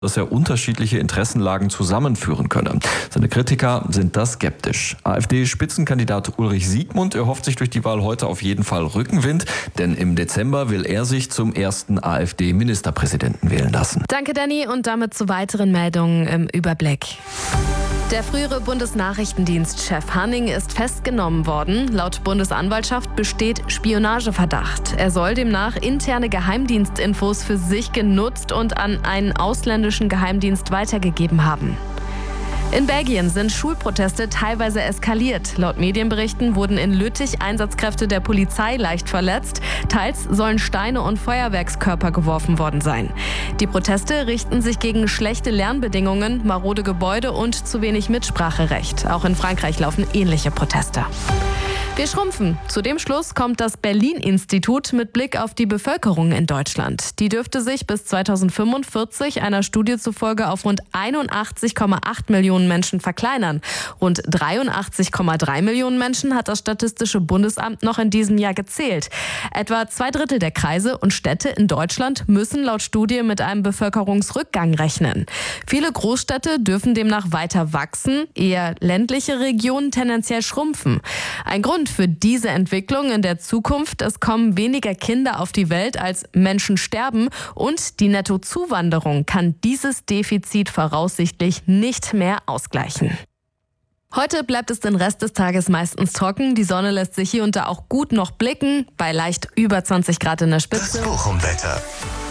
dass er unterschiedliche Interessenlagen zusammenführen könne. Seine Kritiker sind da skeptisch. AfD-Spitzenkandidat Ulrich Siegmund erhofft sich durch die Wahl heute auf jeden Fall Rückenwind, denn im Dezember will er sich zum ersten AfD-Ministerpräsidenten wählen lassen. Danke, Danny, und damit zu weiteren Meldungen im Überblick. Der frühere Bundesnachrichtendienstchef Hanning ist festgenommen worden. Laut Bundesanwaltschaft besteht Spionageverdacht. Er soll demnach interne Geheimdienstinfos für sich genutzt und an einen ausländischen Geheimdienst weitergegeben haben. In Belgien sind Schulproteste teilweise eskaliert. Laut Medienberichten wurden in Lüttich Einsatzkräfte der Polizei leicht verletzt. Teils sollen Steine und Feuerwerkskörper geworfen worden sein. Die Proteste richten sich gegen schlechte Lernbedingungen, marode Gebäude und zu wenig Mitspracherecht. Auch in Frankreich laufen ähnliche Proteste. Wir schrumpfen. Zu dem Schluss kommt das Berlin-Institut mit Blick auf die Bevölkerung in Deutschland. Die dürfte sich bis 2045 einer Studie zufolge auf rund 81,8 Millionen Menschen verkleinern. Rund 83,3 Millionen Menschen hat das Statistische Bundesamt noch in diesem Jahr gezählt. Etwa 2/3 der Kreise und Städte in Deutschland müssen laut Studie mit einem Bevölkerungsrückgang rechnen. Viele Großstädte dürfen demnach weiter wachsen, eher ländliche Regionen tendenziell schrumpfen. Ein Grund für diese Entwicklung in der Zukunft: Es kommen weniger Kinder auf die Welt, als Menschen sterben, und die Nettozuwanderung kann dieses Defizit voraussichtlich nicht mehr ausgleichen. Heute bleibt es den Rest des Tages meistens trocken. Die Sonne lässt sich hier und da auch gut noch blicken, bei leicht über 20 Grad in der Spitze. Das Bochum-Wetter.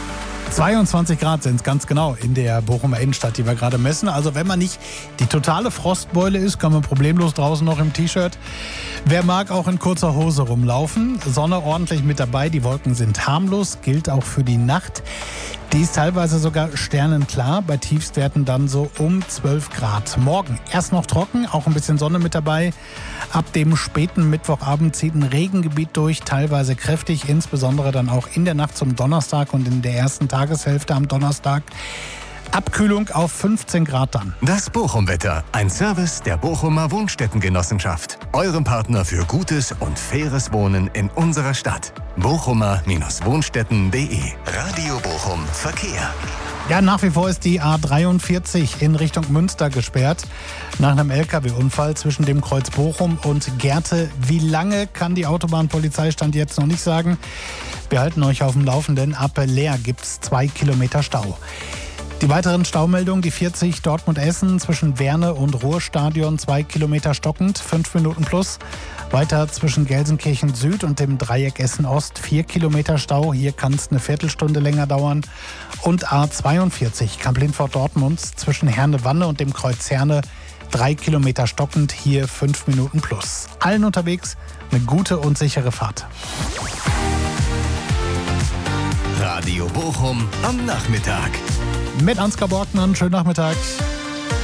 22 Grad sind es ganz genau in der Bochumer Innenstadt, die wir gerade messen. Also wenn man nicht die totale Frostbeule ist, kann man problemlos draußen noch im T-Shirt. Wer mag, auch in kurzer Hose rumlaufen. Sonne ordentlich mit dabei, die Wolken sind harmlos, gilt auch für die Nacht. Die ist teilweise sogar sternenklar, bei Tiefstwerten dann so um 12 Grad. Morgen erst noch trocken, auch ein bisschen Sonne mit dabei. Ab dem späten Mittwochabend zieht ein Regengebiet durch, teilweise kräftig, insbesondere dann auch in der Nacht zum Donnerstag und in der ersten Tageshälfte am Donnerstag. Abkühlung auf 15 Grad dann. Das Bochum-Wetter, ein Service der Bochumer Wohnstättengenossenschaft. Eurem Partner für gutes und faires Wohnen in unserer Stadt. Bochumer-Wohnstätten.de. Radio Bochum Verkehr. Ja, nach wie vor ist die A43 in Richtung Münster gesperrt. Nach einem LKW-Unfall zwischen dem Kreuz Bochum und Gerte. Wie lange, kann die Autobahnpolizei Stand jetzt noch nicht sagen. Wir halten euch auf dem Laufenden. Ab Leer gibt es 2 Kilometer Stau. Die weiteren Staumeldungen: die 40 Dortmund-Essen zwischen Werne und Ruhrstadion 2 Kilometer stockend, 5 Minuten plus. Weiter zwischen Gelsenkirchen Süd und dem Dreieck Essen Ost 4 Kilometer Stau. Hier kann es eine Viertelstunde länger dauern. Und A42 Kamp-Lindfort-Dortmund zwischen Herne-Wanne und dem Kreuz Herne 3 Kilometer stockend, hier 5 Minuten plus. Allen unterwegs eine gute und sichere Fahrt. Radio Bochum am Nachmittag. Mit Ansgar Borgmann, schönen Nachmittag.